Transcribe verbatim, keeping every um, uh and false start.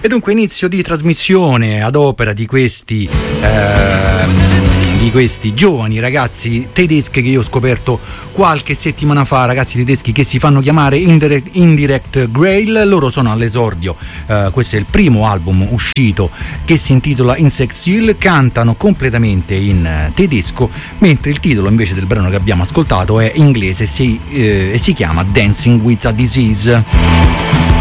E dunque inizio di trasmissione ad opera di questi ehm, di questi giovani ragazzi tedeschi che io ho scoperto qualche settimana fa, ragazzi tedeschi che si fanno chiamare Indirect, Indirect Grail. Loro sono all'esordio, eh, questo è il primo album uscito che si intitola Insexual, cantano completamente in tedesco, mentre il titolo invece del brano che abbiamo ascoltato è inglese si, eh, e si chiama Dancing with a Disease.